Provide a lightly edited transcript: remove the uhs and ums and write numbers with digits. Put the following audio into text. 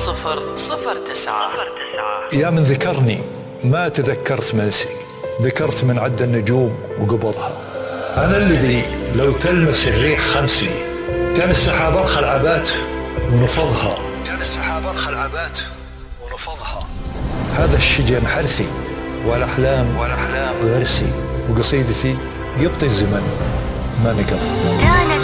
يا من ذكرني ما تذكرت منسي، ذكرت من عد النجوم وقبضها. أنا الذي لو تلمس الريح خمسي، كان السحاب أرخى العبات ونفضها. هذا الشجن حرثي والأحلام غرسي، وقصيدتي يبطي الزمن ما نقضها.